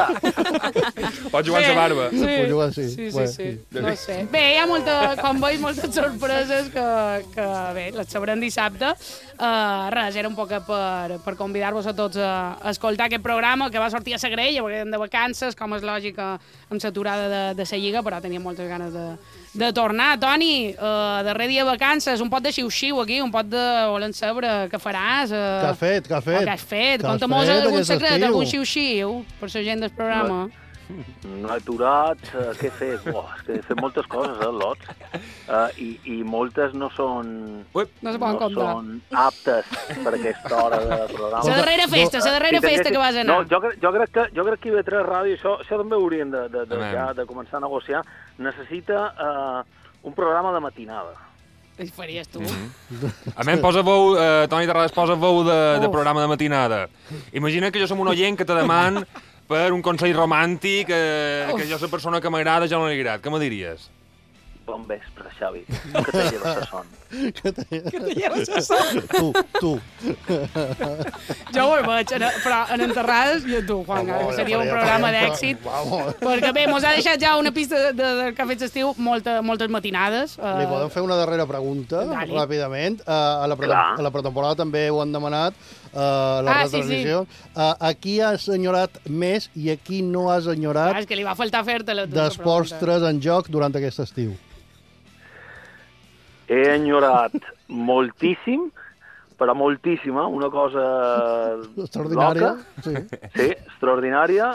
jugar. Pots jugar amb la barba. Pots jugar, sí. Sí. No sé. Bé, hi ha com veig, moltes sorpreses que bé, les sabrem dissabte. Res, era un poc per convidar-vos a tots a escoltar aquest programa que va sortir a Sagrella, perquè eren de vacances, com és lògic, amb l'aturada de la Lliga, però teníem moltes ganes de tornar. Toni, darrer dia de vacances, un pot de xiu-xiu aquí, un pot de volem saber què faràs. Què has fet? Conta-mos algun secret, algun xiu-xiu, per la gent del programa. No he aturat, què he fet? És que he fet moltes coses, Lots. I moltes no són... No se poden comptar. Són aptes per aquesta hora de programa. La darrera festa que vas anar. No, jo crec que IB3 Ràdio, això també hauríem de començar a negociar, necessita un programa de matinada. Què faries tu? A mi em posa veu, Toni Terrades posa veu de programa de matinada. Imagina que jo som un oient que te deman per un consell romàntic, que jo la persona que m'agrada ja no li agrada. Què me diries? Bon vespre, Xavi. Que te lleves a son. Que te lleves a son? Tu. Jo ho veig, però en Enterrades i a tu, Juan. Seria un programa d'èxit. Perquè bé, mos ha deixat ja una pista de cafès estiu moltes matinades. Li podem fer una darrera pregunta, ràpidament. A la pretemporada també ho han demanat, la retransmissió. A qui has enyorat més i a qui no has enyorat és que li va faltar fer-te-la. d'esports 3 en joc durant aquest estiu? He enyorat moltíssim, però moltíssima, una cosa extraordinària. Loca. Sí, extraordinària.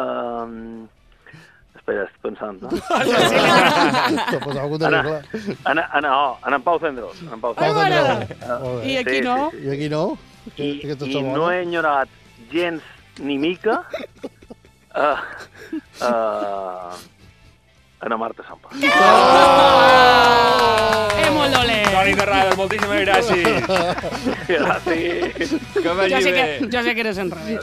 Espera, estic pensant, no? En en Pau Cendrós. I aquí no? I aquí no? I no he enyorat gens ni mica Ana Marta Sampa. Molt dolent. Toni Terrades, moltíssimes gràcies. Gràcies. Que vagi bé. Jo sé que eres enredat.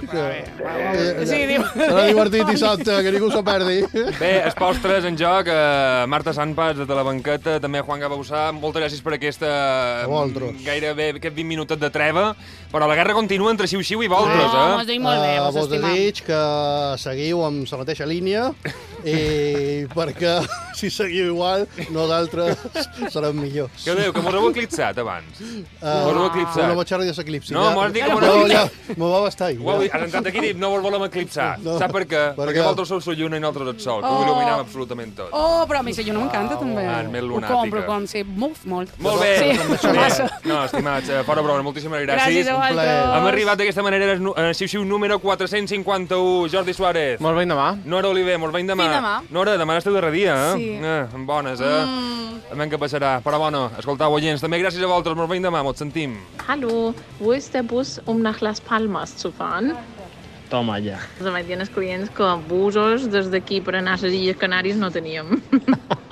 Serà divertit dissabte, que ningú s'ho perdi. Bé, esports 3 en joc, Marta Santpas de la banqueta, també Juan Gabausà, moltes gràcies per gairebé aquest 20 minutets de treva, però la guerra continua entre xiu-xiu i vosaltres, Mos dic molt bé, mos estimam. Vos desig que seguiu amb la mateixa línia i perquè si seguiu igual, nosaltres serem millors. Què diu, que mos heu eclipsat abans? Mos heu eclipsat. No vaig xerrar d'eclipsi. No, m'ho has dit que mos heu eclipsat. M'ho va bastar. Has entrat aquí i dit, no vos volem eclipsar. Sap per què? Perquè vosaltres sou la lluna i nosaltres el sol, que ho il·luminem absolutament tot. Però a mi la lluna m'encanta, també. És més lunàtica. Ho compro com si... Molt. Molt bé. No, estimats, fora broma, moltíssimes gràcies. Gràcies a vosaltres. Hem arribat d'aquesta manera al xiu-xiu número 451. Jordi Suárez. Molt bé demà. Nora Oliver, molt bé demà. Nora, demà esteu darrer dia, Sí. Bones, A veure què passarà. Però bueno, escoltau, oients, també gràcies a vosaltres, molt bé demà, ens sentim. Hallo, wo ist der Bus, um nach Las Palmas zu fahren? Toma ja. Doncs tienes clients que busos des d'aquí per anar a les Illes Canàries no teníem.